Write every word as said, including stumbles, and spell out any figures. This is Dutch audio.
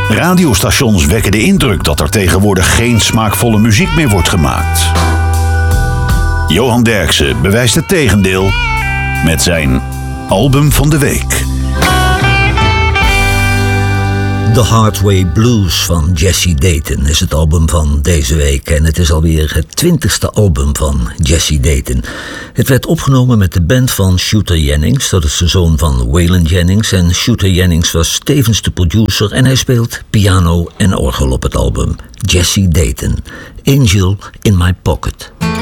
Radiostations wekken de indruk dat er tegenwoordig geen smaakvolle muziek meer wordt gemaakt. Johan Derksen bewijst het tegendeel met zijn album van de week. The Hard Way Blues van Jesse Dayton is het album van deze week. En het is alweer het twintigste album van Jesse Dayton. Het werd opgenomen met de band van Shooter Jennings. Dat is de zoon van Waylon Jennings. En Shooter Jennings was tevens de producer. En hij speelt piano en orgel op het album. Jesse Dayton, Angel in My Pocket.